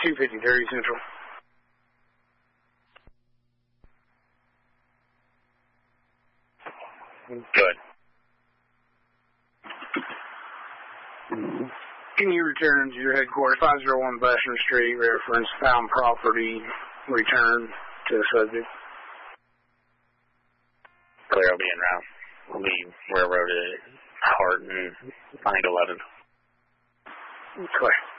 253 Central. Good. Can you return to your headquarters, 501 Basham Street, reference found property, return to the subject? Clear, I'll be en route. We'll be railroaded at Hart and 911. Clear.